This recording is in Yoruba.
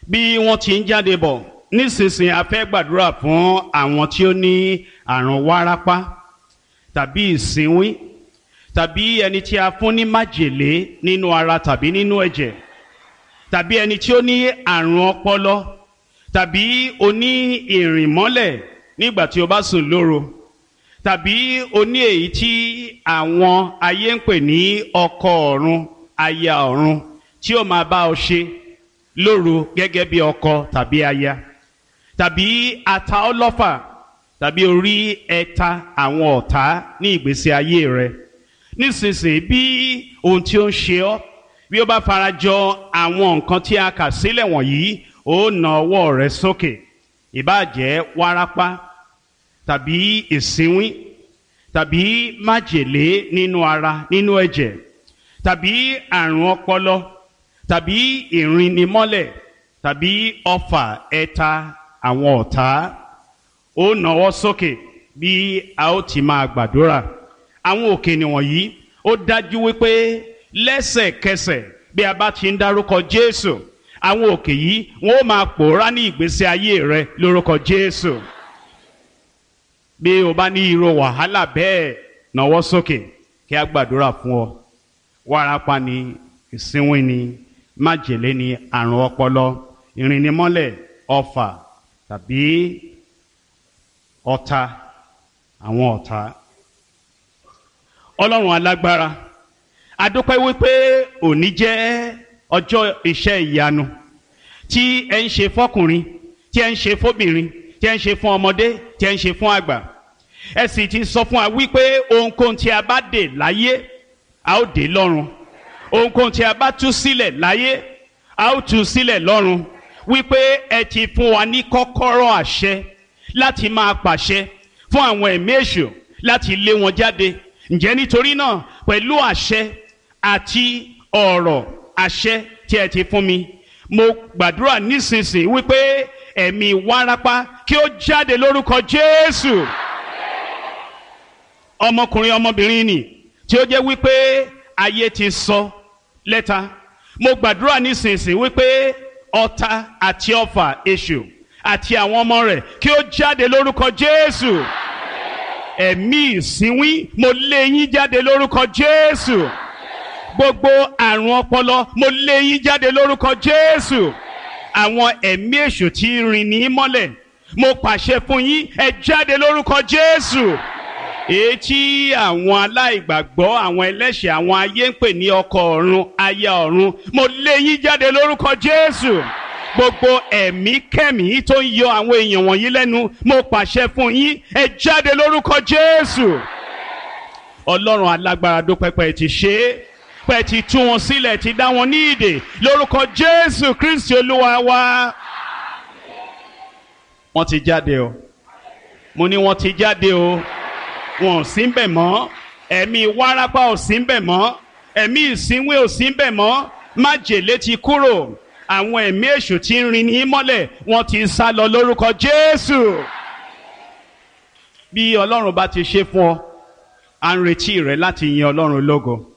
bí wọ́n ti ń jáde bọ̀ nísinsìnyí a fẹ́ gbàdúrà fún àwọn tí ó ní àrùn wárápá tàbí ìsínwín tàbí ẹni tí a fún ní májèlé nínú ara tàbí nínú ẹ̀jẹ̀ tàbí ẹni tí ó ní àrùn ọpọlọ tàbí oní ìrìnmọ́lẹ̀ nígbà tí o bá sùn lóru tàbí oní èyí tí àwọn ayé ń pè ní ọkọ ọ̀run aya ọ̀run tí ó máa bá ọ ṣe lóru gẹ́gẹ́ bí ọkọ tàbí aya tàbí ata ọlọ́fà tàbí orí ẹ̀ta àwọn ọ̀tá ní ìgbésí ayé rẹ nísinsìnyí bí ohun tí ó ń ṣe ọ́ bí ó bá farajọ àwọn nǹkan tí a kà sílẹ̀ wọ̀nyí ó na ọwọ́ rẹ sókè ìbáà jẹ́ wárápá tàbí ìsínwín tàbí májèlé nínú ara nínú ẹ̀jẹ̀ tàbí àrùn ọpọlọ tàbí ìrìnnimọ́lẹ̀ tàbí ọfà ẹ̀ta àwọn ọ̀tá ó nawọ́ sókè bí a ó ti máa gbàdúrà àwọn òkè nìwọ̀nyí ó dájú wípé lẹ́sẹ̀kẹsẹ̀ bí a bá ti ń dárúkọ Jésù àwọn òkè yìí wọn ó máa pòórá ní ìgbésí ayé rẹ lórúkọ Jésù bí o bá ní irú wàhálà bẹ́ẹ̀ nawọ́ sókè kí a gbàdúrà fún ọ wárápá ni ìsínwín ni májèlé ni àrùn ọpọlọ ìrìnnimọ́lẹ̀ ọfà tàbí ọ̀tá àwọn ọ̀tá. Ọlọ́run alágbára adúpẹ́ wípé òní jẹ́ ọjọ́ iṣẹ́ ìyanu tí ẹ ń ṣe fọ́kùnrin tí ẹ ń ṣe fóbìnrin tí ẹ ń ṣe fún ọmọdé tí ẹ ń ṣe fún àgbà ẹ sì ti sọ fún wa wípé ohunkóhun tí a bá dè láyé a ó dè lọ́run ohunkóhun tí a bá tú sílẹ̀ láyé a ó tú sílẹ̀ lọ́run wípé ẹ ti fún wa ní kọ́kọ́rọ́ àṣẹ láti máa pàṣẹ fún àwọn ẹ̀mí èṣù láti lé wọn jáde ǹjẹ́ nítorí náà pẹ̀lú àṣẹ àti ọ̀rọ̀ àṣẹ tí ẹ ti fún mi mo gbàdúrà nísinsìnyí wípé ẹ̀mí wárápá kí ó jáde lórúkọ Jésù ọmọkùnrin ọmọbìnrin nì tí ó jẹ́ wípé ayé ti sọ lẹ́ta mo gbàdúrà nísinsìnyí wípé ọ̀tá àti ọfà èṣù àti àwọn ọmọ rẹ̀ kí ó jáde lórúkọ Jésù ẹ̀mí ìsínwín mo lé yín jáde lórúkọ Jésù gbogbo àrùn ọpọlọ mo lé yín jáde lórúkọ Jésù àwọn ẹ̀mí èṣù tí rìn ní mọ́lẹ̀ mo pàṣẹ fún yín ẹ jáde lórúkọ Jésù èyí tí àwọn aláìgbàgbọ́ àwọn ẹlẹ́ṣẹ̀ àwọn ayé ń pè ní ọkọ ọ̀run aya ọ̀run mo lé yín jáde lórúkọ Jésù gbogbo ẹ̀mí kẹ́mí tó ń yọ àwọn èèyàn wọ̀nyí lẹ́nu mo pàṣẹ fún yín ẹ jáde lórúkọ Jésù Ọlọ́run alágbára dúpẹ́ pé ti ṣe é pé ti tú wọn sílẹ̀ ti dá wọn ní ìdè lórúkọ Jésù Kristi Olúwa wa wọ́n ti jáde o mo ní wọ́n ti jáde o wọn ò sí ń bẹ̀ mọ́ ẹ̀mí wárápá ò sí ń bẹ̀ mọ́ ẹ̀mí ìsínwín ò sí ń bẹ̀ mọ́ májèlé ti kúrò àwọn ẹ̀mí èṣù tí ń rin ní mọ́lẹ̀ wọ́n ti sá lọ lórúkọ Jésù bí Ọlọ́run bá ti ṣe fún ọ à ń retí rẹ láti yin Ọlọ́run lógo